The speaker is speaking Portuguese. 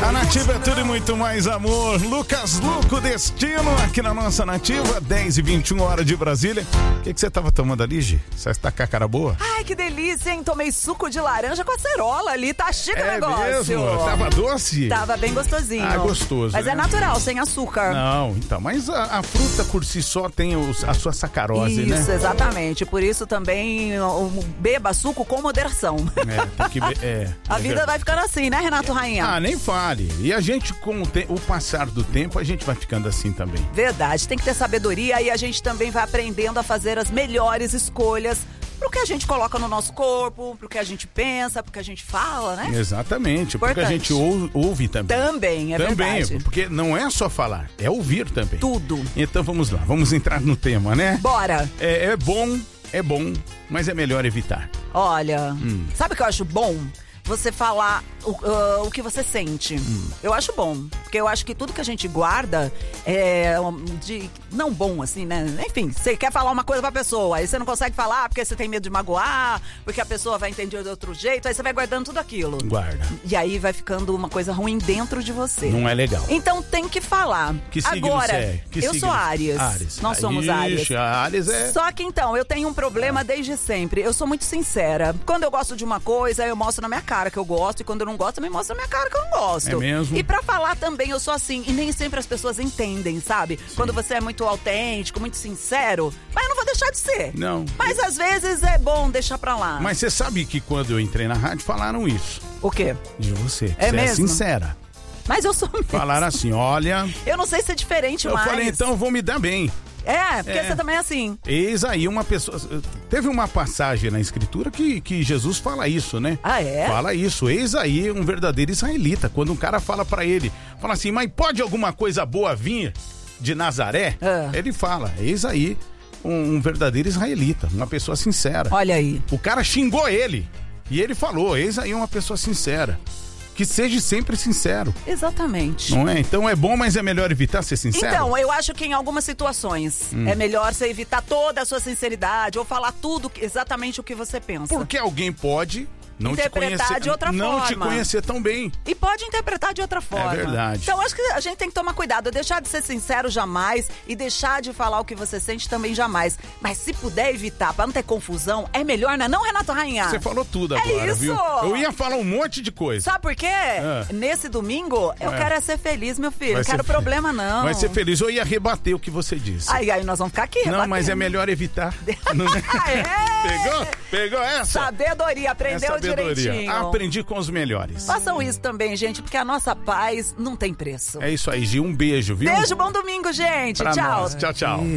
A Nativa é tudo e muito mais amor. Lucas Luco, Destino, aqui na nossa Nativa, 10h21 hora de Brasília. O que você tava tomando ali, Gi? Você está com a cara boa? Ai, que delícia, hein? Tomei suco de laranja com acerola ali, tá chique o negócio. Mesmo? Tava doce? Tava bem gostosinho. Ah, gostoso. Mas né? é natural, sem açúcar. Não, então, mas a fruta por si só tem a sua sacarose, né? Isso, exatamente. Por isso também beba suco com moderação. Porque a vida vai ficando assim, né, Renato Rainha? Ah, nem fale. E a gente, com o passar do tempo, a gente vai ficando assim também. Verdade, tem que ter sabedoria e a gente também vai aprendendo a fazer as melhores escolhas pro que a gente coloca no nosso corpo, pro que a gente pensa, pro que a gente fala, né? Exatamente, Importante. porque a gente ouve também. Também, é verdade. Também, porque não é só falar, é ouvir também. Tudo. Então vamos lá, vamos entrar no tema, né? Bora. É bom, mas é melhor evitar. Olha, sabe o que eu acho bom? Você falar o que você sente. Eu acho bom. Porque eu acho que tudo que a gente guarda é não bom, assim, né? Enfim, você quer falar uma coisa pra pessoa, aí você não consegue falar porque você tem medo de magoar, porque a pessoa vai entender de outro jeito, aí você vai guardando tudo aquilo. Guarda. E aí vai ficando uma coisa ruim dentro de você. Não é legal. Então tem que falar. Que signo Agora, você é? eu sou Áries. Nós somos Áries. A Áries é... Só que então, eu tenho um problema desde sempre. Eu sou muito sincera. Quando eu gosto de uma coisa, eu mostro na minha cara que eu gosto, e quando eu não gosto, também mostro na minha cara que eu não gosto. É mesmo? E pra falar também, eu sou assim, e nem sempre as pessoas entendem, sabe? Sim. Quando você é muito autêntico, muito sincero, mas eu não vou deixar de ser. Não. Mas às vezes é bom deixar pra lá. Mas você sabe que quando eu entrei na rádio, falaram isso. O quê? De você. É você mesmo? é sincera. Mas eu sou mesmo. Falaram assim, olha... Eu não sei se é diferente Eu mais. falei, então eu vou me dar bem. Porque você também é assim. Eis aí uma pessoa... Teve uma passagem na escritura que Jesus fala isso, né? Ah, é? Fala isso. Eis aí um verdadeiro israelita. Quando um cara fala pra ele, fala assim, mas pode alguma coisa boa vir de Nazaré? Ele fala, eis aí um verdadeiro israelita, uma pessoa sincera. Olha aí. O cara xingou ele e ele falou, eis aí uma pessoa sincera. Que seja sempre sincero. Exatamente. Não é? Então é bom, mas é melhor evitar ser sincero? Então, eu acho que em algumas situações é melhor você evitar toda a sua sinceridade ou falar tudo exatamente o que você pensa. Porque alguém pode não interpretar te conhecer, de outra não forma. te conhecer tão bem. E pode interpretar de outra forma. É verdade. Então, acho que a gente tem que tomar cuidado. Deixar de ser sincero jamais e deixar de falar o que você sente também jamais. Mas se puder evitar, pra não ter confusão, é melhor, né? Não, Renato Rainha? Você falou tudo agora, isso. viu? Eu ia falar um monte de coisa. Sabe por quê? Nesse domingo, eu quero ser feliz, meu filho. Vai Não quero problema, não. Vai ser feliz. Eu ia rebater o que você disse. Aí nós vamos ficar aqui, Não, rebatendo. mas é melhor evitar. Pegou essa? Sabedoria, aprendeu direitinho. Aprendi com os melhores. Façam isso também, gente, porque a nossa paz não tem preço. É isso aí, Gi. Um beijo, viu? Beijo, bom domingo, gente. Pra Tchau. nós. Tchau, tchau.